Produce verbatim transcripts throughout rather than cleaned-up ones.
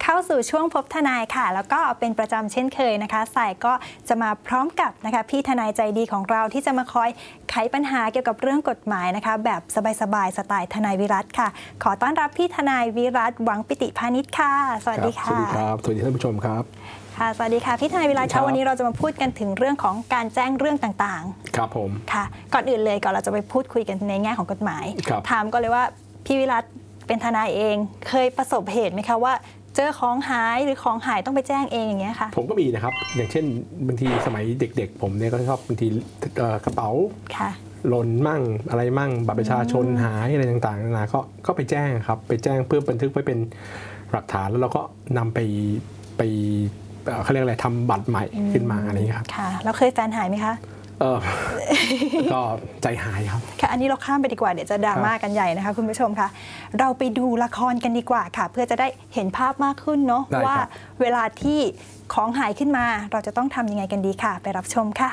เข้าสู่ช่วงพบทนายค่ะแล้วก็เป็นประจำเช่นเคยนะคะสายก็จะมาพร้อมกับนะคะพี่ทนายใจดีของเราที่จะมาคอยไขปัญหาเกี่ยวกับเรื่องกฎหมายนะคะแบบสบายๆสไตล์ทนายวิรัตค่ะขอต้อนรับพี่ทนายวิรัตหวังปิติพานิชค่ะสวัสดีค่ะสวัสดีครับสวัสดีท่านผู้ชมครับค่ะสวัสดีค่ะพี่ทนายวิรัตค่ะวันนี้เราจะมาพูดกันถึงเรื่องของการแจ้งเรื่องต่างๆครับผมค่ะก่อนอื่นเลยก่อนเราจะไปพูดคุยกันในแง่ของกฎหมายถามก็เลยว่าพี่วิรัตเป็นทนายเองเคยประสบเหตุไหมคะว่าเจอของหายหรือของหายต้องไปแจ้งเองอย่างเงี้ยค่ะผมก็มีนะครับอย่างเช่นบางทีสมัยเด็กๆผมเนี่ยก็ชอบบางทีกระเป๋าหล่นมั่งอะไรมั่งบัตรประชาชนหายอะไรต่างๆนานาก็ก็ไปแจ้งครับไปแจ้งเพื่อบันทึกไว้เป็นหลักฐานแล้วเราก็นำไปไปเขาเรียกอะไรทำบัตรใหม่ขึ้นมาอะไรอย่างนี้ครับค่ะแล้วเคยแฟนหายไหมคะเออก็ใจหายครับค่ะอันนี้เราข้ามไปดีกว่าเดี๋ยวจะดราม่ากันใหญ่นะคะคุณผู้ชมค่ะเราไปดูละครกันดีกว่าค่ะเพื่อจะได้เห็นภาพมากขึ้นเนาะว่าเวลาที่ของหายขึ้นมาเราจะต้องทำยังไงกันดีค่ะไปรับชมค่ะ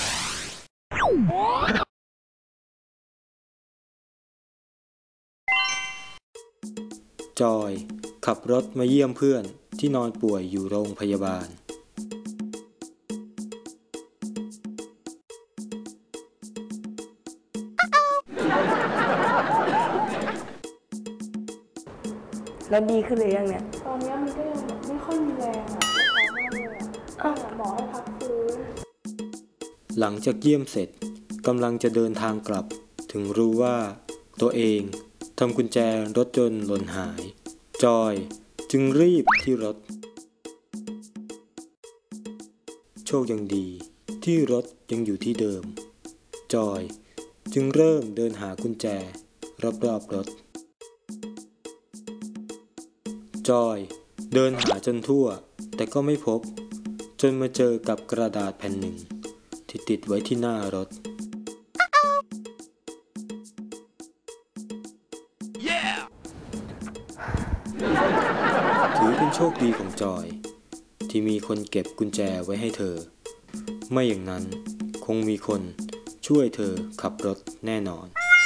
จอยขับรถมาเยี่ยมเพื่อนที่นอนป่วยอยู่โรงพยาบาลแล้วดีขึ้นเลยยังเนี่ยตอนนี้มันก็ยังไม่ค่อยมีแรงอ่ะท้องมากเลยอ่ะหมอให้พักฟื้นหลังจากเยี่ยมเสร็จกำลังจะเดินทางกลับถึงรู้ว่าตัวเองทำกุญแจรถยนต์หล่นหายจอยจึงรีบที่รถโชคยังดีที่รถยังอยู่ที่เดิมจอยจึงเริ่มเดินหากุญแจรอบๆรถจอยเดินหาจนทั่วแต่ก็ไม่พบจนมาเจอกับกระดาษแผ่นหนึ่งที่ติดไว้ที่หน้ารถ yeah! ถือเป็นโชคดีของจอยที่มีคนเก็บกุญแจไว้ให้เธอไม่อย่างนั้นคงมีคนช่วยเธอขับรถแน่นอน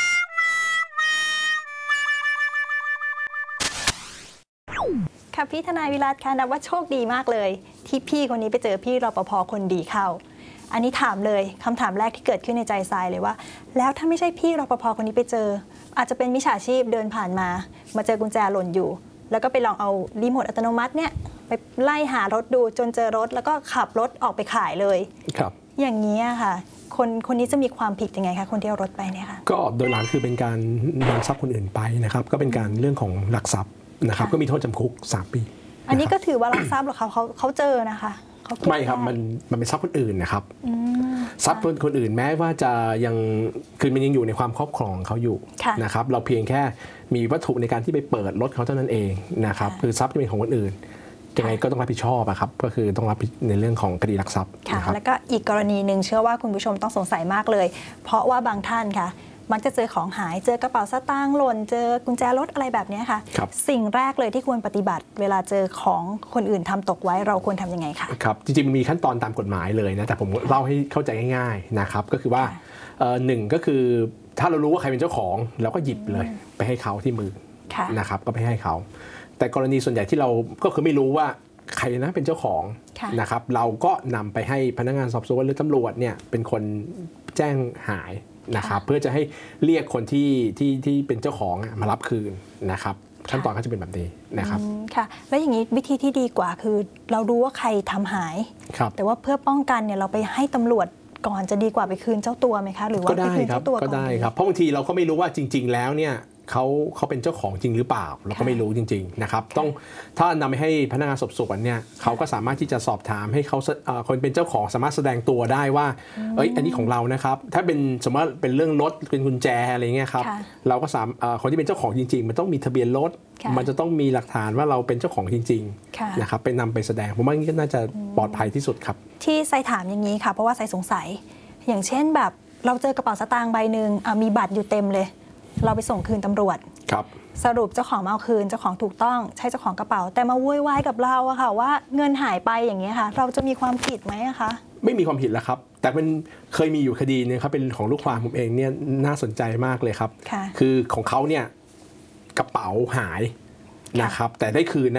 ค่ะพี่ทนายวิรัตค่ะนับว่าโชคดีมากเลยที่พี่คนนี้ไปเจอพี่รปภ.คนดีเข้าอันนี้ถามเลยคำถามแรกที่เกิดขึ้นในใจทรายเลยว่าแล้วถ้าไม่ใช่พี่รปภ.คนนี้ไปเจออาจจะเป็นมิจฉาชีพเดินผ่านมามาเจอกุญแจหล่นอยู่แล้วก็ไปลองเอารีโมทอัตโนมัติเนี่ยไปไล่หารถดูจนเจอรถแล้วก็ขับรถออกไปขายเลยครับอย่างนี้ค่ะคนคนนี้จะมีความผิดยังไงคะคนที่เอารถไปเนี่ยค่ะก็โดยหลักคือเป็นการนำทรัพย์คนอื่นไปนะครับก็เป็นการเรื่องของลักทรัพย์นะครับก็มีโทษจำคุกสามปีอันนี้ก็ถือว่าลักทรัพย์หรอคะเขาเขาเจอนะคะไม่ครับมันมันเป็นทรัพย์คนอื่นนะครับทรัพย์คนอื่นแม้ว่าจะยังคือมันยังอยู่ในความครอบครองเขาอยู่นะครับเราเพียงแค่มีวัตถุในการที่ไปเปิดรถเขาเท่านั้นเองนะครับคือทรัพย์ที่เป็นของคนอื่นยังไงก็ต้องรับผิดชอบครับก็คือต้องรับในเรื่องของคดีลักทรัพย์ค่ะแล้วก็อีกกรณีหนึ่งเชื่อว่าคุณผู้ชมต้องสงสัยมากเลยเพราะว่าบางท่านค่ะมันจะเจอของหายเจอกระเป๋าสตางค์หล่นเจอกุญแจรถอะไรแบบนี้ค่ะสิ่งแรกเลยที่ควรปฏิบัติเวลาเจอของคนอื่นทำตกไว้เราควรทำยังไงคะครับจริงๆมันมีขั้นตอนตามกฎหมายเลยนะแต่ผมเล่าให้เข้าใจง่ายๆนะครับก็คือว่าหนึ่งก็คือถ้าเรารู้ว่าใครเป็นเจ้าของเราก็หยิบเลยไปให้เขาที่มือนะครับก็ไปให้เขาแต่กรณีส่วนใหญ่ที่เราก็คือไม่รู้ว่าใครนะเป็นเจ้าของนะครับเราก็นำไปให้พนักงานสอบสวนหรือตำรวจเนี่ยเป็นคนแจ้งหายนะครับเพื่อจะให้เรียกคนที่ที่ที่เป็นเจ้าของมารับคืนนะครับขั้นตอนก็จะเป็นแบบนี้นะครับค่ะแล้วอย่างนี้วิธีที่ดีกว่าคือเรารู้ว่าใครทำหายแต่ว่าเพื่อป้องกันเนี่ยเราไปให้ตำรวจก่อนจะดีกว่าไปคืนเจ้าตัวไหมคะหรือว่าไปคืนเจ้าตัวก่อนก็ได้ครับเพราะบางทีเราก็ไม่รู้ว่าจริงๆแล้วเนี่ยเขาเขาเป็นเจ้าของจริงหรือเปล่าเราก็ไม่รู้จริงๆนะครับต้องถ้านำไปให้พนักงานสอบสวนเนี่ยเขาก็สามารถที่จะสอบถามให้เขาคนเป็นเจ้าของสามารถแสดงตัวได้ว่าเอ้ยอันนี้ของเรานะครับถ้าเป็นสมมติเป็นเรื่องรถเป็นกุญแจอะไรเงี้ยครับเราก็สามคนที่เป็นเจ้าของจริงๆมันต้องมีทะเบียนรถมันจะต้องมีหลักฐานว่าเราเป็นเจ้าของจริงๆนะครับไปนำไปแสดงผมว่านี่ก็น่าจะปลอดภัยที่สุดครับที่ไซถามอย่างนี้ค่ะเพราะว่าไซสงสัยอย่างเช่นแบบเราเจอกระเป๋าสตางค์ใบหนึ่งมีบัตรอยู่เต็มเลยเราไปส่งคืนตำรวจสรุปเจ้าของมาเอาคืนเจ้าของถูกต้องใช่เจ้าของกระเป๋าแต่มาวุ่นวายกับเราอะค่ะว่าเงินหายไปอย่างนี้ค่ะเราจะมีความผิดไหมอะคะไม่มีความผิดแล้วครับแต่เป็นเคยมีอยู่คดีนึงครับเป็นของลูกความผมเองเนี่ยน่าสนใจมากเลยครับคือของเขาเนี่ยกระเป๋าหายนะครับแต่ได้คืนนะครับ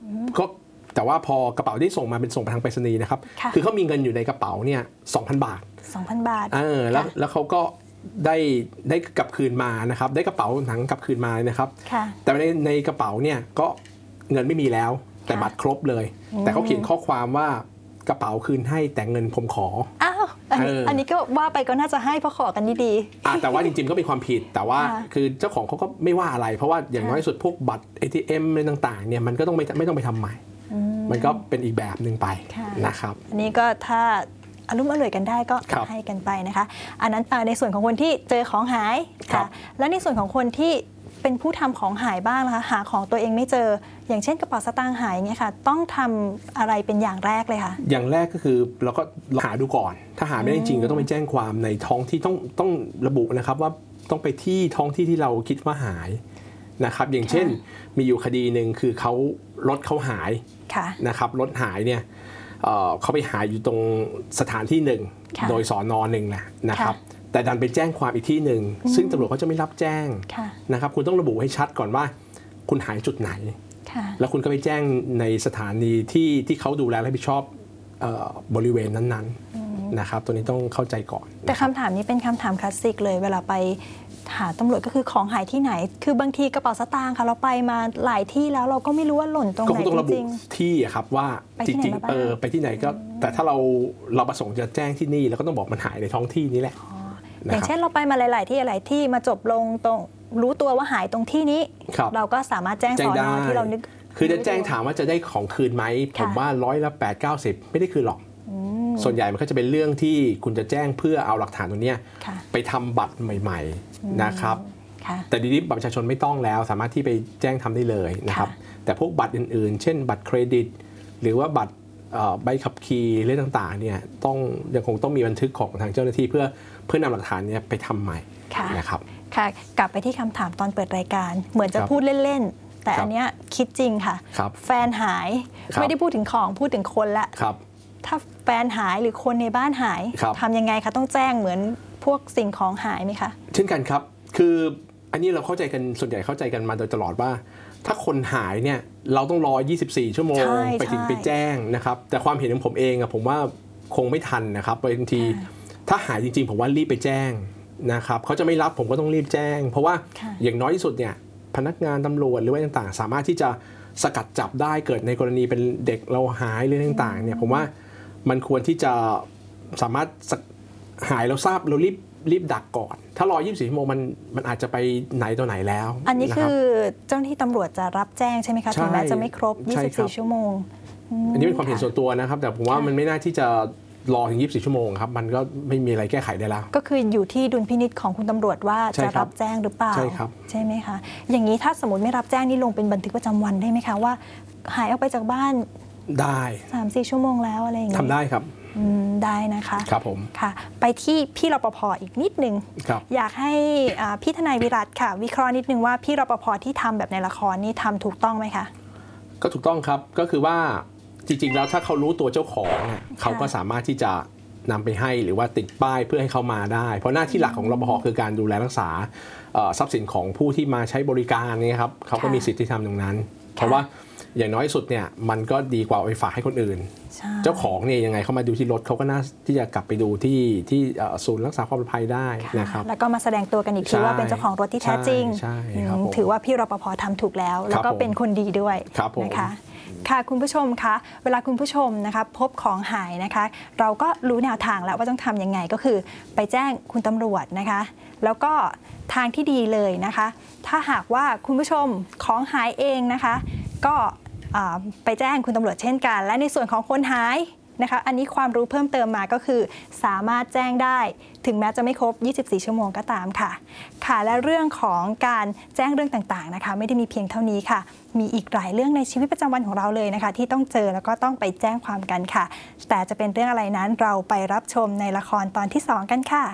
ก็แต่ว่าพอกระเป๋าที่ส่งมาเป็นส่งไปทางไปรษณีย์นะครับคือเขามีเงินอยู่ในกระเป๋าเนี่ย สองพัน บาทสองพัน บาทเออแล้วแล้วเขาก็ได้ได้กลับคืนมานะครับได้กระเป๋าหนังกลับคืนมานะครับแต่ในในกระเป๋าเนี่ยก็เงินไม่มีแล้วแต่บัตรครบเลยแต่เขาเขียนข้อความว่ากระเป๋าคืนให้แต่เงินผมขออ้าวอันนี้อันนี้ก็ว่าไปก็น่าจะให้เพราะขอกันดีๆอ่ะแต่ว่าจริงๆก็เป็นความผิดแต่ว่าคือเจ้าของเขาก็ไม่ว่าอะไรเพราะว่าอย่างน้อยสุดพวกบัตร เอ ที เอ็ม อะไรต่างๆเนี่ยมันก็ต้องไม่ไม่ต้องไปทำใหม่มันก็เป็นอีกแบบหนึ่งไปนะครับอันนี้ก็ถ้าอารมณ์อร่วยกันได้ก็ให้กันไปนะคะอันนั้นในส่วนของคนที่เจอของหายค่ะแล้วในส่วนของคนที่เป็นผู้ทำของหายบ้างนะคะหาของตัวเองไม่เจออย่างเช่นกระเป๋าสตางค์หายเงี้ยค่ะต้องทำอะไรเป็นอย่างแรกเลยค่ะอย่างแรกก็คือเราก็หาดูก่อนถ้าหาไม่ได้จริงก็ต้องไปแจ้งความในท้องที่ต้องต้องระบุนะครับว่าต้องไปที่ท้องที่ที่เราคิดว่าหายนะครับอย่างเช่นมีอยู่คดีหนึ่งคือเขารถเขาหายนะครับรถหายเนี่ยเขาไปหายอยู่ตรงสถานที่หนึ่งโดยสอนอหนึ่งนะนะครับแต่ดันไปแจ้งความอีกที่หนึ่งซึ่งตำรวจเขาจะไม่รับแจ้งนะครับคุณต้องระบุให้ชัดก่อนว่าคุณหายจุดไหนแล้วคุณก็ไปแจ้งในสถานีที่ที่เขาดูแลและรับผิดชอบบริเวณนั้นๆนะครับตัวนี้ต้องเข้าใจก่อนแต่คำถามนี้เป็นคำถามคลาสสิกเลยเวลาไปหาตำรวจก็คือของหายที่ไหนคือบางทีกระเป๋าสตางค์ค่ะเราไปมาหลายที่แล้วเราก็ไม่รู้ว่าหล่นตรงไหนจริงๆที่ครับว่าจริงๆเออไปที่ไหนก็แต่ถ้าเราเราประสงค์จะแจ้งที่นี่แล้วก็ต้องบอกมันหายในท้องที่นี้แหละอย่างเช่นเราไปมาหลายๆที่หลายที่มาจบลงตรงรู้ตัวว่าหายตรงที่นี้เราก็สามารถแจ้งสอนอที่เรานึกคือจะแจ้งถามว่าจะได้ของคืนไหมผมว่าร้อยละแปดเก้าสิบไม่ได้คืนหรอกส่วนใหญ่มันก็จะเป็นเรื่องที่คุณจะแจ้งเพื่อเอาหลักฐานตรงนี้ไปทำบัตรใหม่ๆนะครับแต่ดีนี้บัตรประชาชนไม่ต้องแล้วสามารถที่ไปแจ้งทำได้เลยนะครับแต่พวกบัตรอื่นๆเช่นบัตรเครดิตหรือว่าบัตรใบขับขี่เรื่องต่างๆเนี่ยต้องยังคงต้องมีบันทึกของทางเจ้าหน้าที่เพื่อเพื่อนำหลักฐานเนี่ยไปทำใหม่นะครับค่ะกลับไปที่คำถามตอนเปิดรายการเหมือนจะพูดเล่นๆแต่อันเนี้ยคิดจริงค่ะแฟนหายไม่ได้พูดถึงของพูดถึงคนละถ้าแฟนหายหรือคนในบ้านหายทำยังไงคะต้องแจ้งเหมือนพวกสิ่งของหายไหมคะเช่นกันครับคืออันนี้เราเข้าใจกันส่วนใหญ่เข้าใจกันมาโดยตลอดว่าถ้าคนหายเนี่ยเราต้องรอยี่สิบสี่ชั่วโมงไปถึงไปแจ้งนะครับแต่ความเห็นของผมเองอะผมว่าคงไม่ทันนะครับบางทีถ้าหายจริงๆผมว่ารีบไปแจ้งนะครับเขาจะไม่รับผมก็ต้องรีบแจ้งเพราะว่าอย่างน้อยที่สุดเนี่ยพนักงานตำรวจหรือว่าต่างๆสามารถที่จะสกัดจับได้เกิดในกรณีเป็นเด็กเราหายหรือต่างๆเนี่ยผมว่ามันควรที่จะสามารถหายเราทราบเรารีบรีบดักก่อนถ้ารอยี่สิบสี่ชั่วโมงมันมันอาจจะไปไหนตัวไหนแล้วอันนี้คือเจ้าหน้าที่ตำรวจจะรับแจ้งใช่ไหมคะถึงแม้จะไม่ครบยี่สิบสี่ชั่วโมงอันนี้เป็นความเห็นส่วนตัวนะครับแต่ผมว่ามันไม่น่าที่จะรอถึงยี่สิบสี่ชั่วโมงครับมันก็ไม่มีอะไรแก้ไขได้แล้วก็คืออยู่ที่ดุลพินิจของคุณตำรวจว่าจะรับแจ้งหรือเปล่าใช่ครับใช่ไหมคะอย่างนี้ถ้าสมมติไม่รับแจ้งนี่ลงเป็นบันทึกประจำวันได้ไหมคะว่าหายออกไปจากบ้านได้สามสี่ชั่วโมงแล้วอะไรอย่างนี้ทำได้ครับได้นะคะครับผมค่ะไปที่พี่รปภ.อีกนิดนึงอยากให้พี่ทนายวิรัตค่ะวิเคราะห์นิดนึงว่าพี่รปภ.ที่ทำแบบในละครนี่ทำถูกต้องไหมคะก็ถูกต้องครับก็คือว่าจริงๆแล้วถ้าเขารู้ตัวเจ้าของเนี่ยเขาก็สามารถที่จะนำไปให้หรือว่าติดป้ายเพื่อให้เขามาได้เพราะหน้าที่หลักของรปภ.คือการดูแลรักษาทรัพย์สินของผู้ที่มาใช้บริการนี่ครับเขาก็มีสิทธิที่ทำตรงนั้นเพราะว่าอย่างน้อยสุดเนี่ยมันก็ดีกว่าไปฝากให้คนอื่นเจ้าของเนี่ยยังไงเขามาดูที่รถเขาก็น่าที่จะกลับไปดูที่ที่ศูนย์รักษาความปลอดภัยได้นะครับแล้วก็มาแสดงตัวกันอีกทีว่าเป็นเจ้าของรถที่แท้จริงถือว่าพี่รปภ.ทำถูกแล้วแล้วก็เป็นคนดีด้วยนะคะค่ะคุณผู้ชมคะเวลาคุณผู้ชมนะคะพบของหายนะคะเราก็รู้แนวทางแล้วว่าต้องทำยังไงก็คือไปแจ้งคุณตำรวจนะคะแล้วก็ทางที่ดีเลยนะคะถ้าหากว่าคุณผู้ชมของหายเองนะคะก็ไปแจ้งคุณตำรวจเช่นกันและในส่วนของคนหายนะคะอันนี้ความรู้เพิ่มเติมมาก็คือสามารถแจ้งได้ถึงแม้จะไม่ครบยี่สิบสี่ชั่วโมงก็ตามค่ะค่ะและเรื่องของการแจ้งเรื่องต่างๆนะคะไม่ได้มีเพียงเท่านี้ค่ะมีอีกหลายเรื่องในชีวิตประจำวันของเราเลยนะคะที่ต้องเจอแล้วก็ต้องไปแจ้งความกันค่ะแต่จะเป็นเรื่องอะไรนั้นเราไปรับชมในละครตอนที่สองกันค่ะ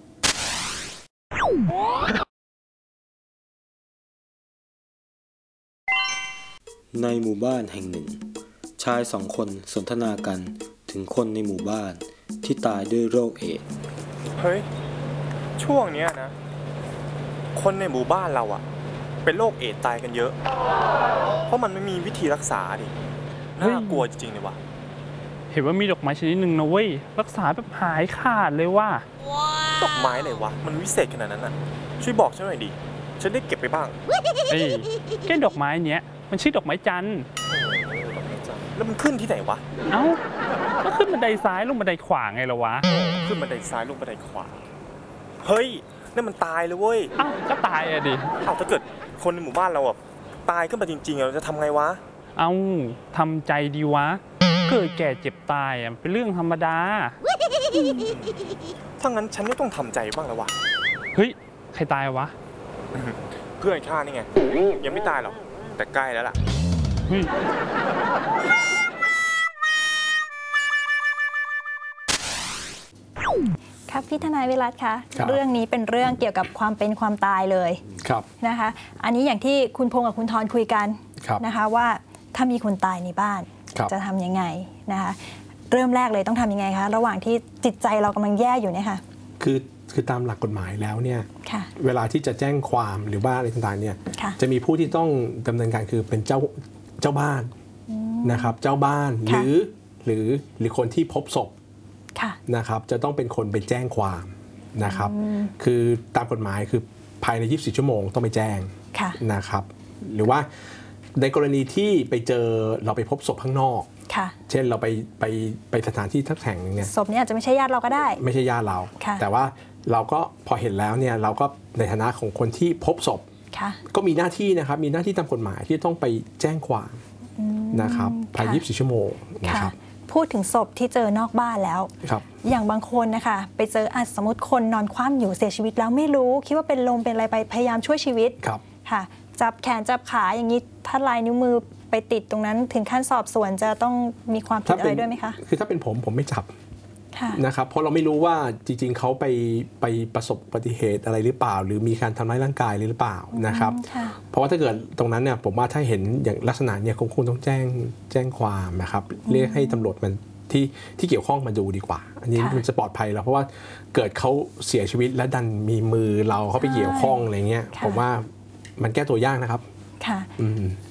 ในหมู่บ้านแห่งหนึ่งชายสองคนสนทนากันถึงคนในหมู่บ้านที่ตายด้วยโรคเอดส์เฮ้ยช่วงเนี้ยนะคนในหมู่บ้านเราอะเป็นโรคเอดส์ตายกันเยอะ เพราะมันไม่มีวิธีรักษาดิน่ากลัวจริงๆเลยว่ะเห็นว่ามีดอกไม้ชนิดหนึ่งนะเว้ยรักษาแบบหายขาดเลยว่ะดอกไม้ไหนวะมันวิเศษขนาดนั้นอ่ะช่วยบอกฉันหน่อยดิฉันได้เก็บไปบ้างเอ้ยแค่ดอกไม้เนี้ยมันชื่อดอกไม้จันทร์แล้วมันขึ้นที่ไหนวะเอ้าก็ขึ้นบันไดซ้ายลงบันไดขวาไงล่ะวะขึ้นบันไดซ้ายลงบันไดขวาเฮ้ยนั่นมันตายเลยเว้ยอ้าวก็ตายอะดิอ้าวถ้าเกิดคนในหมู่บ้านเราแบบตายขึ้นมาจริงๆเราจะทำไงวะเอ้าทำใจดีวะเกิดแก่เจ็บตายอ่ะเป็นเรื่องธรรมดาถ้างั้นฉันไม่ต้องทำใจบ้างแล้ววะเฮ้ยใครตายวะเพื่อนข้านี่ไงยังไม่ตายหรอกแต่ใกล้แล้วล่ะครับพี่ทนายวิรัตคะเรื่องนี้เป็นเรื่องเกี่ยวกับความเป็นความตายเลยนะคะอันนี้อย่างที่คุณพงษ์กับคุณธรคุยกันนะคะว่าถ้ามีคนตายในบ้านจะทำยังไงนะคะเริ่มแรกเลยต้องทำยังไงคะระหว่างที่จิตใจเรากำลังแย่อยู่เนี่ยค่ะคือคือตามหลักกฎหมายแล้วเนี่ยเวลาที่จะแจ้งความหรือว่าอะไรต่างๆเนี่ยจะมีผู้ที่ต้องดำเนินการคือเป็นเจ้าเจ้าบ้านนะครับเจ้าบ้านหรือหรือหรือคนที่พบศพนะครับจะต้องเป็นคนไปแจ้งความนะครับคือตามกฎหมายคือภายในยี่สิบสี่ชั่วโมงต้องไปแจ้งนะครับหรือว่าในกรณีที่ไปเจอเราไปพบศพข้างนอกเช่นเราไปไปไปสถานที่ทักแห่งนึงเนี่ยศพนี้อาจจะไม่ใช่ญาติเราก็ได้ไม่ใช่ญาติเราแต่ว่าเราก็พอเห็นแล้วเนี่ยเราก็ในฐานะของคนที่พบศพก็มีหน้าที่นะครับมีหน้าที่ตามกฎหมายที่ต้องไปแจ้งความนะครับภายในยี่สิบสี่ชั่วโมงนะครับพูดถึงศพที่เจอนอกบ้านแล้วอย่างบางคนนะคะไปเจออาจสมมติคนนอนคว่ำอยู่เสียชีวิตแล้วไม่รู้คิดว่าเป็นลมเป็นอะไรไปพยายามช่วยชีวิตค่ะจับแขนจับขาอย่างนี้ถ้าลายนิ้วมือไปติดตรงนั้นถึงขั้นสอบสวนจะต้องมีความผิดอะไรด้วยไหมคะคือถ้าเป็นผมผมไม่จับนะครับเพราะเราไม่รู้ว่าจริงๆเขาไปไปประสบอุบัติเหตุอะไรหรือเปล่าหรือมีการทำร้ายร่างกายหรือเปล่านะครับเพราะว่าถ้าเกิดตรงนั้นเนี่ยผมว่าถ้าเห็นอย่างลักษณะเนี่ยคงคงต้องแจ้งแจ้งความนะครับเรียกให้ตำรวจมันที่ที่เกี่ยวข้องมาดูดีกว่าอันนี้มันจะปลอดภัยแล้วเพราะว่าเกิดเขาเสียชีวิตและดันมีมือเราเขาไปเกี่ยวข้องอะไรเงี้ยผมว่ามันแก้ตัวยากนะครับค่ะ